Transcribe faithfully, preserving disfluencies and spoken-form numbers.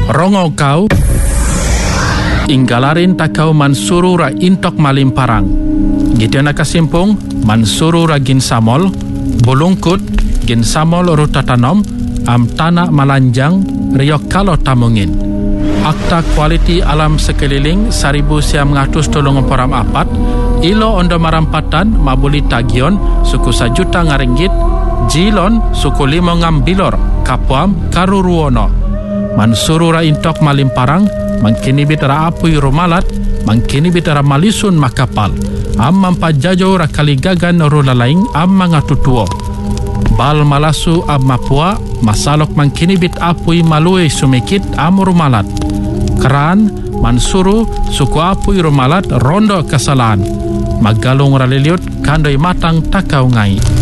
rongo kau inggalarin takau mansuru ra intok malim parang. Gitu nak kasimpung mansuru ra gin samol bulungkut gin samol rutatanom am tanah malanjang riok kalau tamungin. Akta kualiti alam sekeliling seribu siam ngatus tolong poram apat ilo ondo marampatan mabuli tagion suku sajuta ngaringgit jilon suku limo ngambilor kapuam karuruono mansuru ra intok malim parang mangkini bitara apui rumalat mangkini bitara malisun makapal am mampajajo ra kaligagan rulalaing am mangatutuo bal malasu am mapua masalok mangkini bit apui malue sumikit am rumalat keran mansuru suku apui rumalat rondo kesalahan magalung raliliut kandoi matang takau ngai.